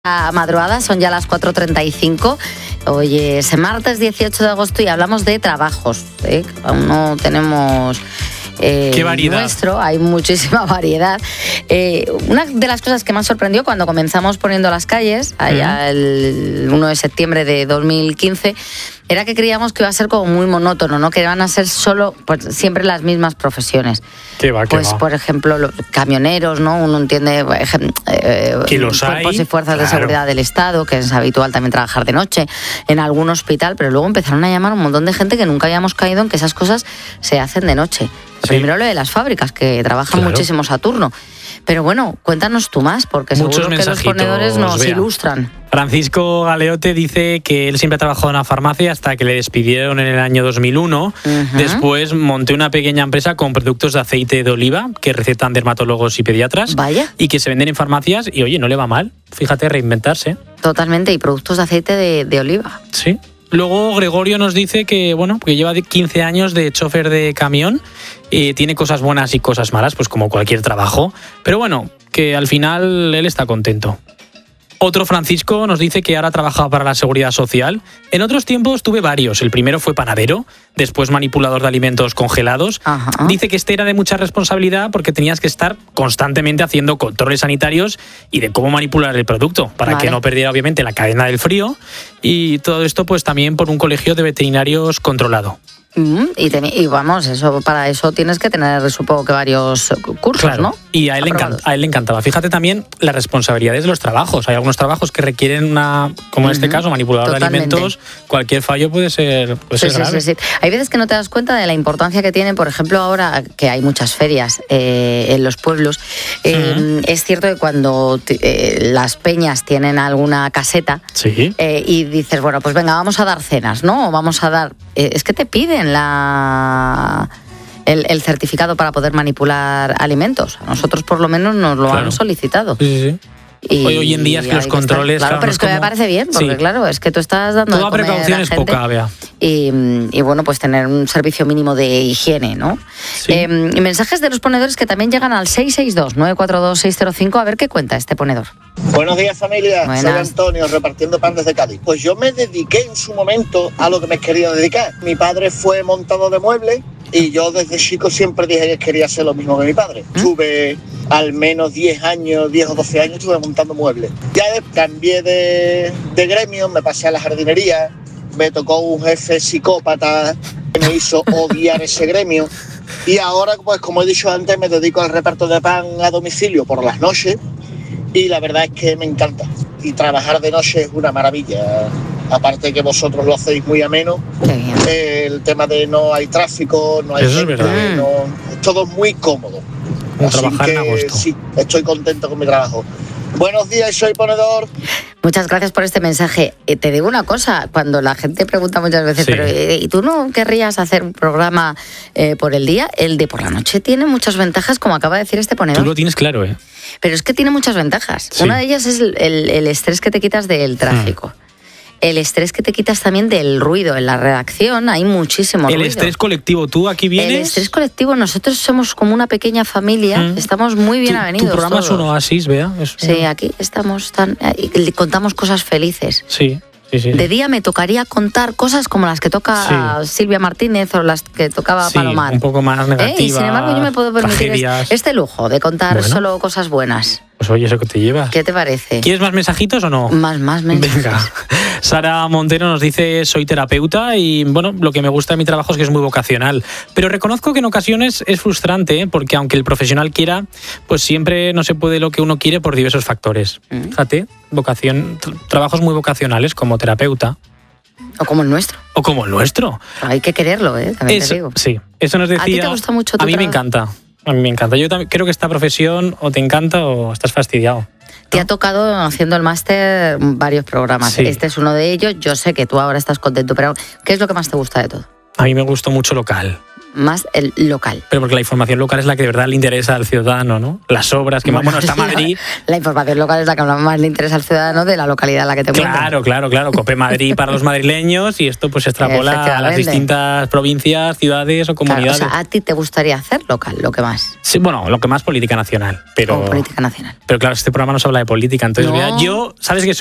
A madrugada, son ya las 4:35. Hoy es martes 18 de agosto y hablamos de trabajos. Aún no tenemos qué variedad. Hay muchísima variedad. Una de las cosas que más sorprendió cuando comenzamos poniendo las calles, allá el 1 de septiembre de 2015, era que creíamos que iba a ser como muy monótono, ¿no? Que iban a ser solo, pues, siempre las mismas profesiones. ¿Qué va? Por ejemplo, los camioneros, ¿no? Uno entiende que los cuerpos hay, y fuerzas de seguridad del Estado, que es habitual también trabajar de noche en algún hospital, pero luego empezaron a llamar un montón de gente que nunca habíamos caído en que esas cosas se hacen de noche. Sí. Primero lo de las fábricas, que trabajan muchísimos a turno. Pero bueno, cuéntanos tú más, porque seguro que los ponedores nos ilustran. Francisco Galeote dice que él siempre ha trabajado en una farmacia hasta que le despidieron en el año 2001. Después monté una pequeña empresa con productos de aceite de oliva que recetan dermatólogos y pediatras. Vaya. Y que se venden en farmacias y, oye, no le va mal. Fíjate, reinventarse. Totalmente, y productos de aceite de oliva. Sí. Luego Gregorio nos dice que, que lleva 15 años de chofer de camión, tiene cosas buenas y cosas malas, pues como cualquier trabajo, pero bueno, que al final él está contento. Otro Francisco nos dice que ahora trabaja para la Seguridad Social. En otros tiempos tuve varios. El primero fue panadero, después manipulador de alimentos congelados. Ajá. Dice que este era de mucha responsabilidad porque tenías que estar constantemente haciendo controles sanitarios y de cómo manipular el producto para que no perdiera obviamente la cadena del frío. Y todo esto pues también por un colegio de veterinarios controlado. Y vamos, para eso tienes que tener, supongo que varios cursos, claro, ¿no? Y a él le encantaba. Fíjate también las responsabilidades de los trabajos. Hay algunos trabajos que requieren como en este caso, manipulador de alimentos. Cualquier fallo puede ser grave. Sí. Hay veces que no te das cuenta de la importancia que tienen, por ejemplo, ahora que hay muchas ferias en los pueblos. Es cierto que cuando las peñas tienen alguna caseta y dices, bueno, pues venga, vamos a dar cenas, ¿no? O vamos a dar... es que te piden el certificado para poder manipular alimentos. A nosotros por lo menos nos lo han solicitado. Sí. Y hoy en día es que los controles... Claro, pero es que me parece bien, porque claro, es que tú estás dando... Toda precaución es poca, Bea. Y bueno, pues tener un servicio mínimo de higiene, ¿no? Sí. Mensajes de los ponedores que también llegan al 662-942-605, a ver qué cuenta este ponedor. Buenos días, familia. Buenas. Soy Antonio, repartiendo pan desde Cádiz. Pues yo me dediqué en su momento a lo que me quería dedicar. Mi padre fue montador de muebles y yo desde chico siempre dije que quería hacer lo mismo que mi padre. Tuve al menos 10 o 12 años estuve montando muebles. Ya cambié de gremio, me pasé a la jardinería, me tocó un jefe psicópata que me hizo odiar ese gremio. Y ahora, pues como he dicho antes, me dedico al reparto de pan a domicilio por las noches. Y la verdad es que me encanta. Y trabajar de noche es una maravilla. Aparte que vosotros lo hacéis muy ameno. El tema de no hay tráfico, no hay gente, es todo muy cómodo. Trabajar en agosto. Sí, estoy contento con mi trabajo. Buenos días, soy ponedor. Muchas gracias por este mensaje. Te digo una cosa, cuando la gente pregunta muchas veces, pero ¿y tú no querrías hacer un programa por el día? El de por la noche tiene muchas ventajas, como acaba de decir este ponedor. Tú lo tienes claro, ¿eh? Pero es que tiene muchas ventajas. Sí. Una de ellas es el estrés que te quitas del tráfico. El estrés que te quitas también del ruido. En la redacción hay muchísimo ruido. El estrés colectivo, ¿tú aquí vienes? El estrés colectivo, nosotros somos como una pequeña familia, estamos muy bien avenidos. Tu programa todos. es un oasis, Bea. Sí, aquí estamos contamos cosas felices. Sí. De día me tocaría contar cosas como las que toca Silvia Martínez o las que tocaba Palomar. Un poco más negativas. Y sin embargo yo me puedo permitir este lujo de contar solo cosas buenas. Pues oye, eso que te llevas. ¿Qué te parece? ¿Quieres más mensajitos o no? Más mensajitos. Venga. Sara Montero nos dice, soy terapeuta y bueno, lo que me gusta de mi trabajo es que es muy vocacional. Pero reconozco que en ocasiones es frustrante, porque aunque el profesional quiera, pues siempre no se puede lo que uno quiere por diversos factores. Fíjate, trabajos muy vocacionales como terapeuta. O como el nuestro. Hay que quererlo, también te digo. Sí, eso nos decía... ¿A ti te gusta mucho tu A mí me trabajo? encanta. Yo también creo que esta profesión o te encanta o estás fastidiado. Te ha tocado haciendo el máster varios programas. Sí. Este es uno de ellos. Yo sé que tú ahora estás contento, pero ¿qué es lo que más te gusta de todo? A mí me gustó mucho local. más el local. Pero porque la información local es la que de verdad le interesa al ciudadano, ¿no? Las obras que más... Bueno, está Madrid... La información local es la que más le interesa al ciudadano de la localidad en la que te encuentras. Claro. COPE Madrid para los madrileños y esto pues se extrapola a las distintas provincias, ciudades o comunidades. Claro, o sea, ¿a ti te gustaría hacer local, lo que más? Sí, bueno, lo que más política nacional. Pero política nacional. Pero claro, este programa no se habla de política, entonces no. Yo, ¿sabes qué?